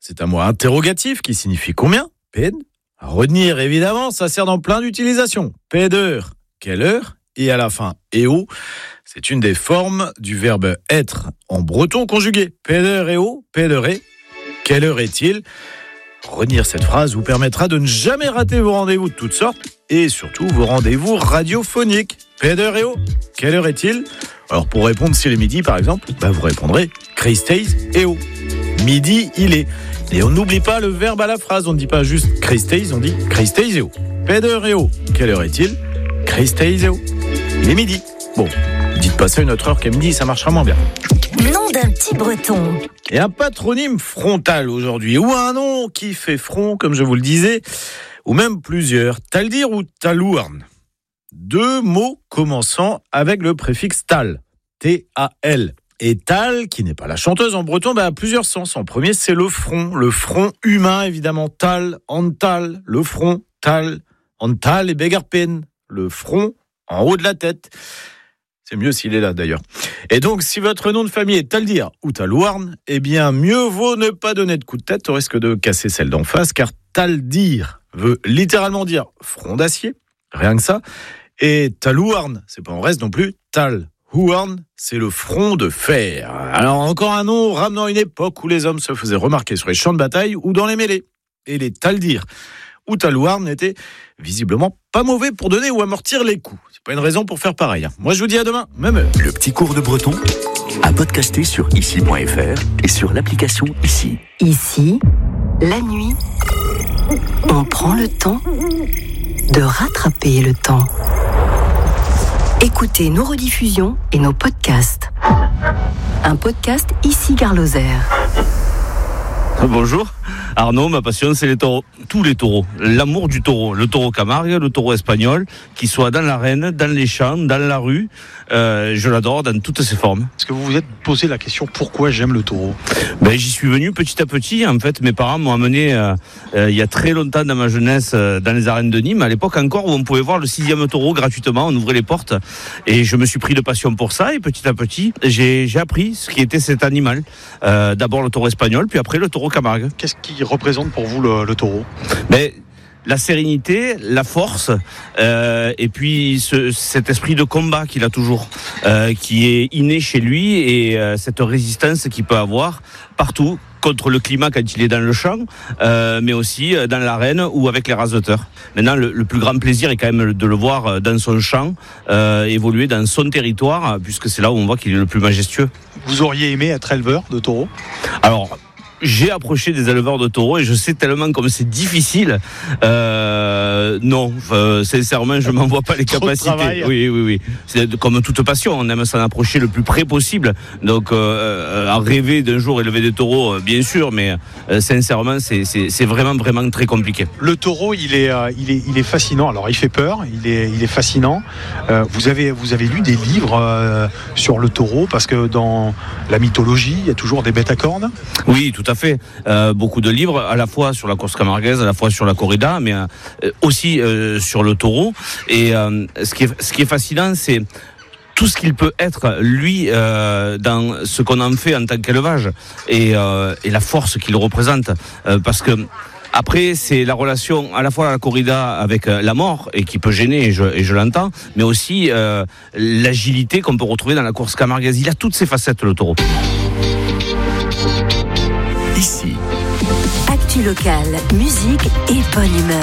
c'est un mot interrogatif qui signifie combien ? Ped. À retenir, évidemment, ça sert dans plein d'utilisations. Peder, quelle heure ? Et à la fin, eo, c'est une des formes du verbe être en breton conjugué. Peder eo, pedere, quelle heure est-il ? Retenir cette phrase vous permettra de ne jamais rater vos rendez-vous de toutes sortes et surtout vos rendez-vous radiophoniques. Peder eo, quelle heure est-il ? Alors pour répondre s'il est midi par exemple, vous répondrez Christeis eo. Midi, il est. Et on n'oublie pas le verbe à la phrase, on ne dit pas juste Christeis, on dit Christeis eo. Peder eo, quelle heure est-il ? Christeis eo. Il est midi. Bon, dites pas ça une autre heure qu'à midi, ça marchera moins bien. Nom d'un petit breton. Et un patronyme frontal aujourd'hui, ou un nom qui fait front, comme je vous le disais, ou même plusieurs. Taldir ou Talouarn. Deux mots commençant avec le préfixe tal, T-A-L. Et tal, qui n'est pas la chanteuse en breton, a plusieurs sens. En premier, c'est le front humain, évidemment. Tal, antal, le front, tal, antal et begarpen, le front en haut de la tête. C'est mieux s'il est là, d'ailleurs. Et donc, si votre nom de famille est Taldir ou Talouarn, eh bien, mieux vaut ne pas donner de coup de tête au risque de casser celle d'en face, car Taldir veut littéralement dire front d'acier, rien que ça. Et Talouarn, c'est pas en reste non plus, Talhouarn, c'est le front de fer. Alors, encore un nom ramenant une époque où les hommes se faisaient remarquer sur les champs de bataille ou dans les mêlées. Et les Taldir ou Talouarn n'étaient visiblement pas mauvais pour donner ou amortir les coups. C'est pas une raison pour faire pareil. Moi, je vous dis à demain, même heure. Le petit cours de breton à podcaster sur ici.fr et sur l'application Ici. Ici, la nuit, on prend le temps de rattraper le temps. Écoutez nos rediffusions et nos podcasts. Un podcast Ici Gare Lozère. Bonjour, Arnaud, ma passion c'est les taureaux, tous les taureaux, l'amour du taureau, le taureau Camargue, le taureau espagnol, qu'il soit dans l'arène, dans les champs, dans la rue, je l'adore dans toutes ses formes. Est-ce que vous vous êtes posé la question pourquoi j'aime le taureau ? J'y suis venu petit à petit, en fait mes parents m'ont amené il y a très longtemps dans ma jeunesse dans les arènes de Nîmes, à l'époque encore où on pouvait voir le 6e taureau gratuitement, on ouvrait les portes et je me suis pris de passion pour ça et petit à petit j'ai appris ce qui était cet animal, d'abord le taureau espagnol puis après le taureau Camargue. Qu'est-ce qui représente pour vous le taureau ? La sérénité, la force, et puis cet esprit de combat qu'il a toujours, qui est inné chez lui, et cette résistance qu'il peut avoir partout, contre le climat quand il est dans le champ, mais aussi dans l'arène ou avec les raseteurs. Maintenant, le plus grand plaisir est quand même de le voir dans son champ, évoluer dans son territoire, puisque c'est là où on voit qu'il est le plus majestueux. Vous auriez aimé être éleveur de taureaux ? Alors, j'ai approché des éleveurs de taureaux et je sais tellement comme c'est difficile. Non, sincèrement, je m'en vois pas les capacités. Oui. C'est comme toute passion, on aime s'en approcher le plus près possible. Donc, à rêver d'un jour élever des taureaux, bien sûr, mais sincèrement, c'est vraiment très compliqué. Le taureau, il est fascinant. Alors, il fait peur, il est fascinant. Vous avez lu des livres sur le taureau parce que dans la mythologie, il y a toujours des bêtes à cornes. Oui, tout à fait. Beaucoup de livres, à la fois sur la course camarguaise, à la fois sur la corrida, mais aussi sur le taureau. Et ce qui est fascinant, c'est tout ce qu'il peut être, lui, dans ce qu'on en fait en tant qu'élevage, et la force qu'il représente. Parce que après, c'est la relation à la fois à la corrida avec la mort, et qui peut gêner, et je l'entends, mais aussi l'agilité qu'on peut retrouver dans la course camarguaise. Il a toutes ses facettes, le taureau. Ici. Actu locale, musique et bonne humeur.